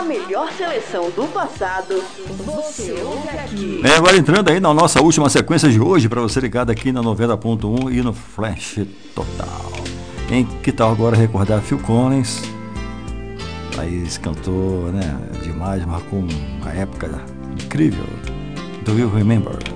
A melhor seleção do passado, você ouve aqui. Agora entrando aí na nossa última sequência de hoje, para você ligado aqui na 90.1 e no Flash Total. Que tal agora recordar Phil Collins? Aí esse cantor, né, demais, marcou uma época incrível. Do You Remember?